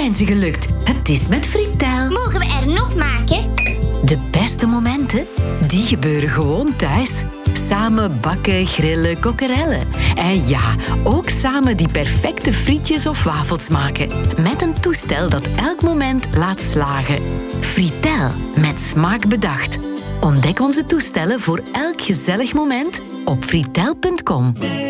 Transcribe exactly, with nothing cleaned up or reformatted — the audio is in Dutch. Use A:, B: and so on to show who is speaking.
A: mensen gelukt. Het is met Fritel.
B: Mogen we er nog maken?
A: De beste momenten, die gebeuren gewoon thuis. Samen bakken, grillen, kokkerellen. En ja, ook samen die perfecte frietjes of wafels maken. Met een toestel dat elk moment laat slagen. Fritel, met smaak bedacht. Ontdek onze toestellen voor elk gezellig moment op fritel punt com.